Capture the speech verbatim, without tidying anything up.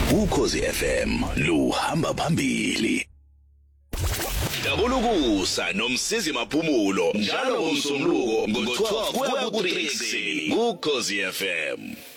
Ukhozi F M luhamba phambili. Dabulukusa nomsizi Maphumulo njalo ngomsombuluko ngo twelve kuya ku three Ukhozi F M.